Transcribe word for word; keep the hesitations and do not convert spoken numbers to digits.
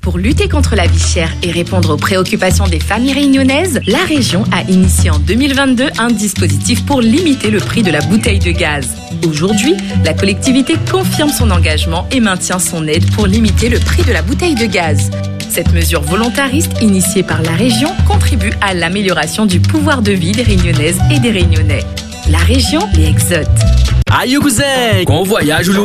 Pour lutter contre la vie chère et répondre aux préoccupations des familles réunionnaises, la région a initié en deux mille vingt-deux un dispositif pour limiter le prix de la bouteille de gaz. Aujourd'hui, la collectivité confirme son engagement et maintient son aide pour limiter le prix de la bouteille de gaz. Cette mesure volontariste, initiée par la région, contribue à l'amélioration du pouvoir de vie des Réunionnaises et des Réunionnais. La région les exote. Aïe cousin, qu'on voyage